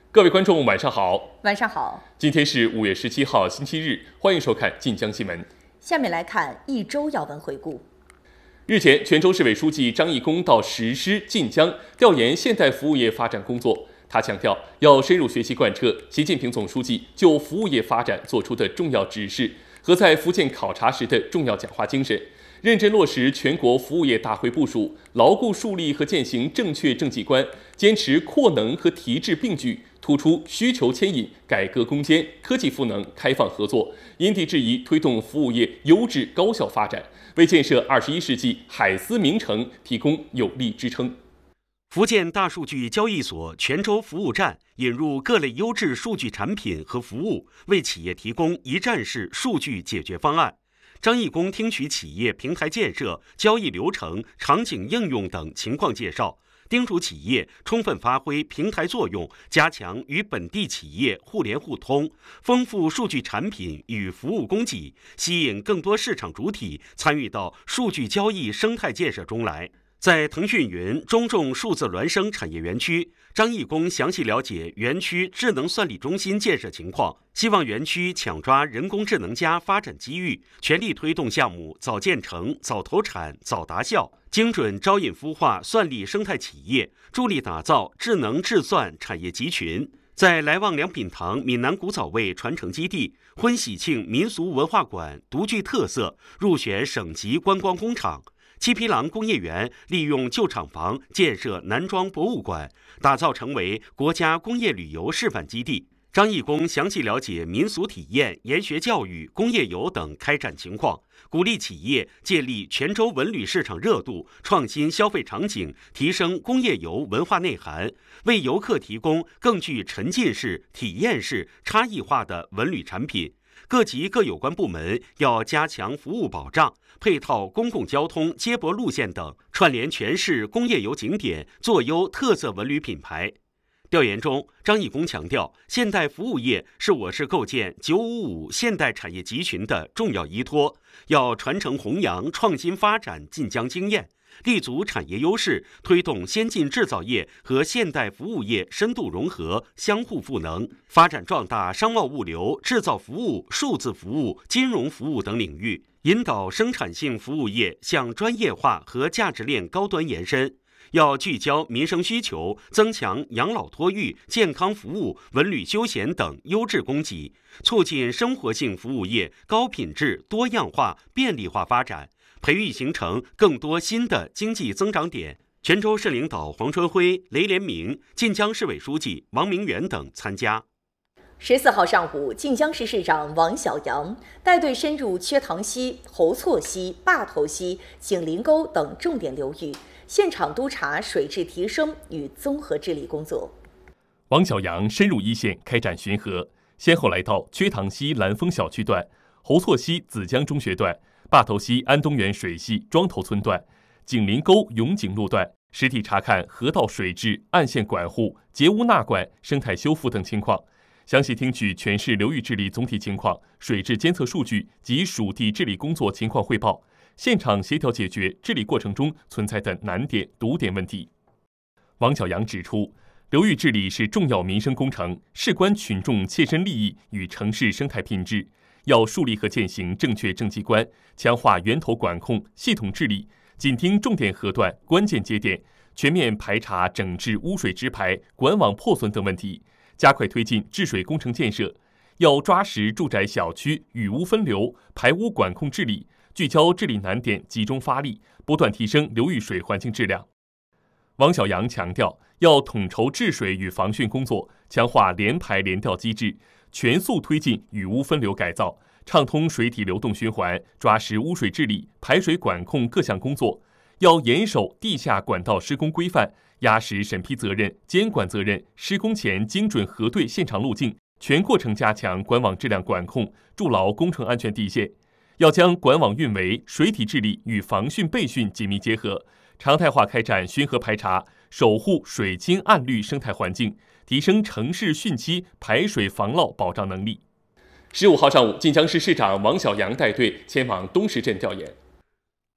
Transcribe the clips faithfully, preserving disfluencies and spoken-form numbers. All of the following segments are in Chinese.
各位观众，晚上好。 晚上好。 今天是五月十七号，星期日，欢迎收看晋江新闻。 下面来看一周要闻回顾。 日前，泉州市委书记张义工到石狮、晋江调研现代服务业发展工作。他强调，要深入学习贯彻习近平总书记就服务业发展作出的重要指示和在福建考察时的重要讲话精神，认真落实全国服务业大会部署，牢固树立和践行正确政绩观，坚持扩能和提质并举，突出需求牵引、改革攻坚、科技赋能、开放合作，因地制宜推动服务业优质高效发展，为建设二十一世纪海思名城提供有力支撑。 福建大数据交易所泉州服务站引入各类优质数据产品和服务，为企业提供一站式数据解决方案。张义工听取企业平台建设、交易流程、场景应用等情况介绍，叮嘱企业充分发挥平台作用，加强与本地企业互联互通，丰富数据产品与服务供给，吸引更多市场主体参与到数据交易生态建设中来。在腾讯云中重数字孪生产业园区，张义工详细了解园区智能算力中心建设情况，希望园区抢抓人工智能加发展机遇，全力推动项目早建成、早投产、早达效，精准招引孵化算力生态企业，助力打造智能智算产业集群。在来旺良品堂闽南古早味传承基地，婚喜庆民俗文化馆独具特色，入选省级观光工厂。七匹狼工业园利用旧厂房建设南庄博物馆，打造成为国家工业旅游示范基地。张义工详细了解民俗体验、研学教育、工业游等开展情况，鼓励企业借力泉州文旅市场热度，创新消费场景，提升工业游文化内涵，为游客提供更具沉浸式、体验式、差异化的文旅产品。各级各有关部门要加强服务保障，配套公共交通接驳路线等，串联全市工业游景点，做优特色文旅品牌。调研中，张义工强调，现代服务业是我市构建“九五五”现代产业集群的重要依托，要传承弘扬创新发展晋江经验，立足产业优势，推动先进制造业和现代服务业深度融合、相互赋能，发展壮大商贸物流、制造服务、数字服务、金融服务等领域，引导生产性服务业向专业化和价值链高端延伸。要聚焦民生需求，增强养老托育、健康服务、文旅休闲等优质供给，促进生活性服务业高品质、多样化、便利化发展，培育形成更多新的经济增长点。泉州市领导黄春辉、雷连明、晋江市委书记王明远等参加。 十四号上午，晋江市市长王小阳带队深入缺塘溪、侯错溪、坝头溪、景林沟等重点流域，现场督查水质提升与综合治理工作。 王小阳深入一线开展巡河，先后来到缺塘溪蓝丰小区段、侯错溪子江中学段、坝头溪安东园水系庄头村段、景林沟永景路段，实地查看河道水质、岸线管护、截污纳管、生态修复等情况，详细听取全市流域治理总体情况、水质监测数据及属地治理工作情况汇报，现场协调解决治理过程中存在的难点、堵点问题。王小阳指出，流域治理是重要民生工程，事关群众切身利益与城市生态品质，要树立和践行正确政绩观，强化源头管控、系统治理，紧盯重点河段、关键节点，全面排查整治污水直排、管网破损等问题，加快推进治水工程建设。要抓实住宅小区雨污分流、排污管控治理，聚焦治理难点，集中发力，不断提升流域水环境质量。王小阳强调，要统筹治水与防汛工作，强化联排联调机制，全速推进雨污分流改造，畅通水体流动循环，抓实污水治理、排水管控各项工作。要严守地下管道施工规范，压实审批责任、监管责任，施工前精准核对现场路径，全过程加强管网质量管控，筑牢工程安全底线。要将管网运维、水体治理与防汛备汛紧密结合，常态化开展巡河排查，守护水清岸绿生态环境，提升城市汛期排水防涝保障能力。十五号上午，晋江市市长王小阳带队前往东石镇调研。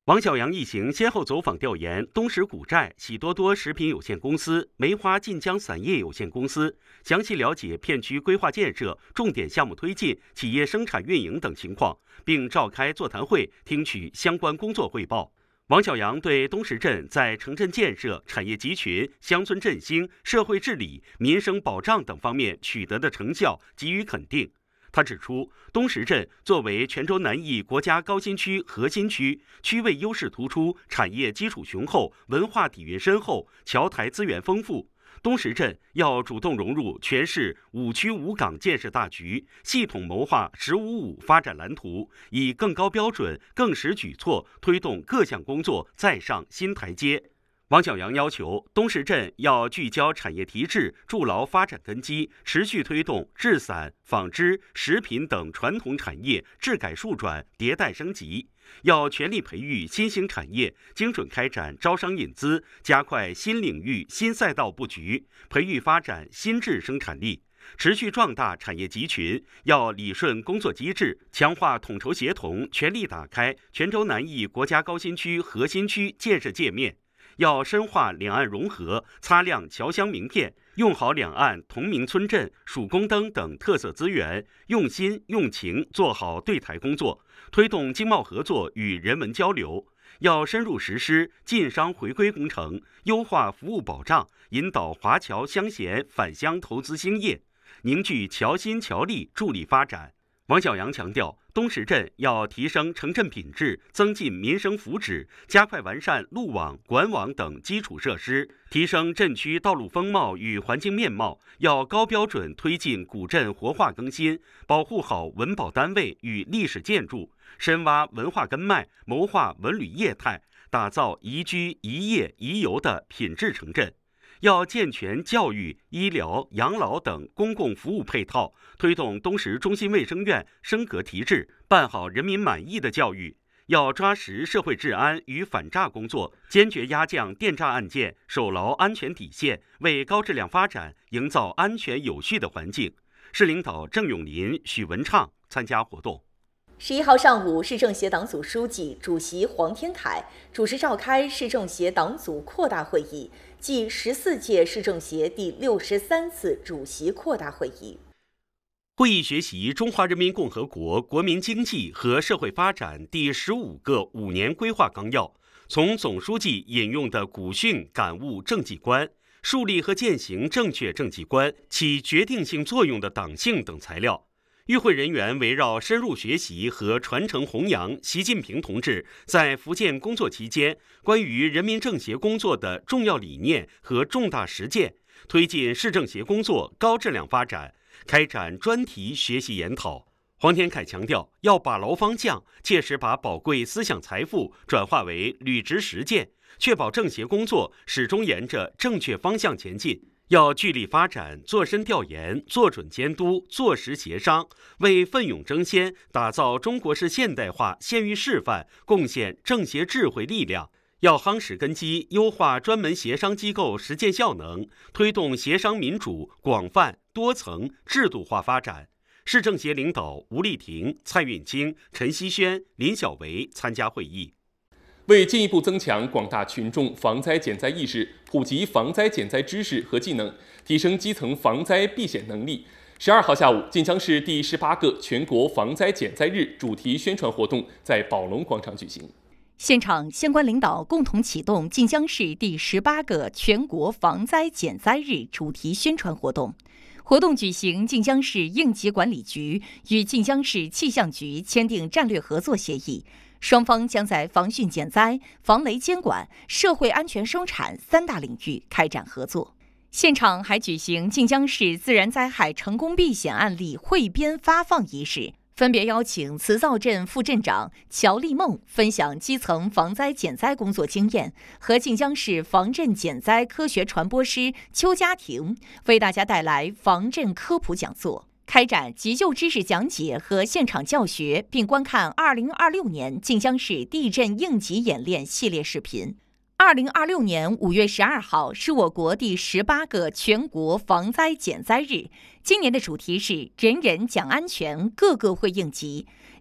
王小阳一行先后走访调研东石股债、喜多多食品有限公司、梅花晋江散业有限公司，详细了解片区规划建设、重点项目推进、企业生产运营等情况，并召开座谈会，听取相关工作汇报。王小阳对东石镇在城镇建设、产业集群、乡村振兴、社会治理、民生保障等方面取得的成效给予肯定。他指出，东石镇作为泉州南翼国家高新区核心区，区位优势突出，产业基础雄厚，文化底蕴深厚，桥台资源丰富。东石镇要主动融入全市五区五港建设大局，系统谋划“十五五”发展蓝图，以更高标准、更实举措推动各项工作再上新台阶。王小阳要求东石镇要聚焦产业提质，筑牢发展根基，持续推动制伞、纺织、食品等传统产业质改数转、迭代升级。要全力培育新兴产业，精准开展招商引资，加快新领域、新赛道布局，培育发展新质生产力。持续壮大产业集群，要理顺工作机制，强化统筹协同，全力打开泉州南翼国家高新区核心区建设界面。要深化两岸融合，擦亮侨乡名片，用好两岸同名村镇、曙光灯等特色资源，用心用情做好对台工作，推动经贸合作与人文交流。要深入实施晋商回归工程，优化服务保障，引导华侨乡贤返乡投资兴业，凝聚侨心侨力，助力发展。王小阳强调，东石镇要提升城镇品质，增进民生福祉，加快完善路网、管网等基础设施，提升镇区道路风貌与环境面貌。要高标准推进古镇活化更新，保护好文保单位与历史建筑，深挖文化根脉，谋划文旅业态，打造宜居、宜业、宜游的品质城镇。要健全教育、医疗、养老等公共服务配套，推动东石中心卫生院升格提质，办好人民满意的教育。要抓实社会治安与反诈工作，坚决压降电诈案件，守牢安全底线，为高质量发展营造安全有序的环境。市领导郑永林、许文畅参加活动。 十一号上午，市政协党组书记、主席黄天凯主持召开市政协党组扩大会议暨十四届市政协第六十三次主席扩大会议。 会议学习《中华人民共和国国民经济和社会发展第十五个五年规划纲要》，从总书记引用的古训感悟政绩观，树立和践行正确政绩观起决定性作用的党性等材料。与会人员围绕深入学习和传承弘扬习近平同志在福建工作期间关于人民政协工作的重要理念和重大实践，推进市政协工作高质量发展，开展专题学习研讨。黄天凯强调，要把牢方向，切实把宝贵思想财富转化为履职实践，确保政协工作始终沿着正确方向前进。要据理发展，做深调研，做准监督，做实协商，为奋勇争先、打造中国式现代化献予示范，贡献政协智慧力量。要夯实根基，优化专门协商机构实践效能，推动协商民主广泛、多层、制度化发展。市政协领导吴丽婷、蔡运清、陈希轩、林小维参加会议。 为进一步增强广大群众防灾减灾意识，普及防灾减灾知识和技能，提升基层防灾避险能力，十二号下午，晋江市第十八个全国防灾减灾日主题宣传活动在宝龙广场举行。 现场相关领导共同启动晋江市第十八个全国防灾减灾日主题宣传活动。活动举行晋江市应急管理局与晋江市气象局签订战略合作协议。双方将在防汛减灾、防雷监管、社会安全生产三大领域开展合作。现场还举行晋江市自然灾害成功避险案例汇编发放仪式，分别邀请慈灶镇副镇长乔丽梦分享基层防灾减灾工作经验，和晋江市防震减灾科学传播师邱家庭为大家带来防震科普讲座。开展急救知识讲解和现场教学，并观看二零二六年晋江市地震应急演练系列视频。二零二六年五月十二号是我国第十八个全国防灾减灾日，今年的主题是人人讲安全，个个会应急。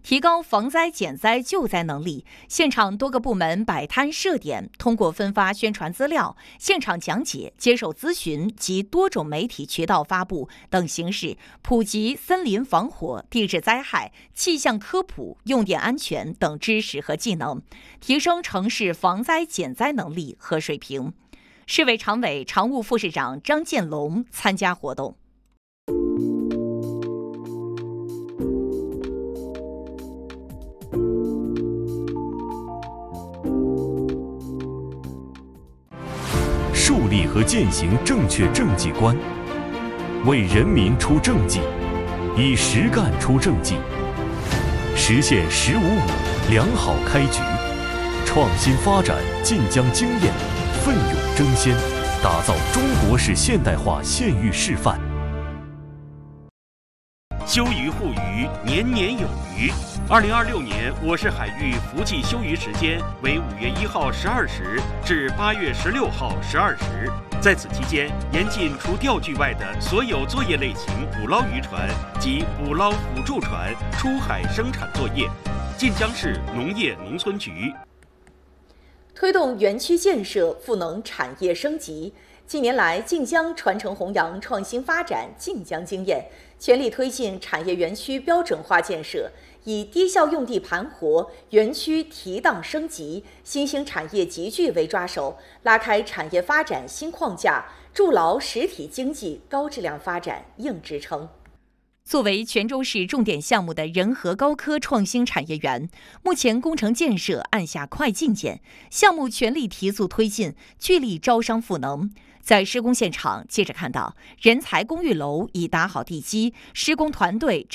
提高防灾减灾救灾能力。现场多个部门摆摊设点，通过分发宣传资料、现场讲解、接受咨询及多种媒体渠道发布等形式，普及森林防火、地质灾害、气象科普、用电安全等知识和技能，提升城市防灾减灾能力和水平。市委常委、常务副市长张建龙参加活动。 树立和践行正确政绩观，为人民出政绩，以实干出政绩，实现“十五五”良好开局，创新发展晋江经验，奋勇争先，打造中国式现代化县域示范。 休渔护渔，年年有余。二零二六年，我市海域伏季休渔时间为五月一号十二时至八月十六号十二时。在此期间，严禁除钓具外的所有作业类型捕捞渔船及捕捞辅助船出海生产作业。晋江市农业农村局推动园区建设赋能产业升级。近年来，晋江传承弘扬创新发展晋江经验，全力推进产业园区标准化建设，以低效用地盘活、园区提档升级、新兴产业集聚为抓手，拉开产业发展新框架，筑牢实体经济高质量发展硬支撑。 作为泉州市重点项目的仁和高科创新产业园，目前工程建设按下快进键，项目全力提速推进，聚力招商赋能。在施工现场，记者看到人才公寓楼已打好地基，施工团队